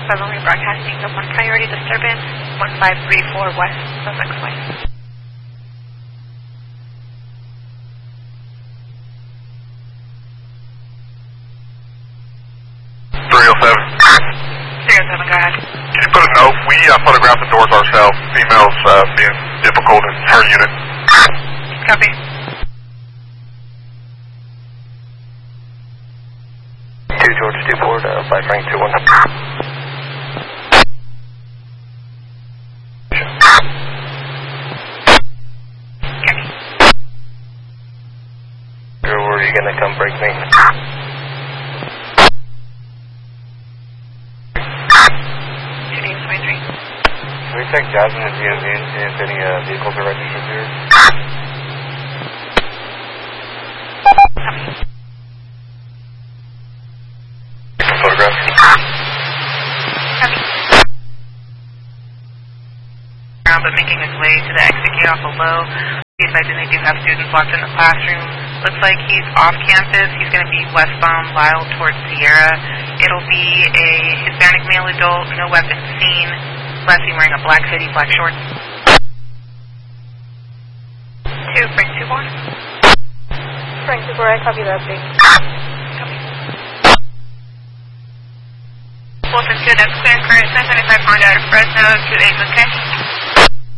7 rebroadcasting the 1 priority disturbance, 1534 West Sussex Way. 307, go ahead. Can you put a note? We photographed the doors ourselves. Female's being difficult in her unit. Copy. 2 George 24 to 5 Frank 21. Where were you going to come break me? Can we check Jasmine and DMV and see if any vehicles are registered here? Photograph. But making his way to the exit gate off the low. They do have students locked in the classroom. Looks like he's off campus. He's going to be westbound Lyle towards Sierra. It'll be a Hispanic male adult, no weapons seen. Lastly, wearing a black hoodie, black shorts. 2, Frank 24. Frank 24, I copy that, please. Copy. Wilson 2, that's clear. Current 975 Honda out of Fresno, 2 8, okay?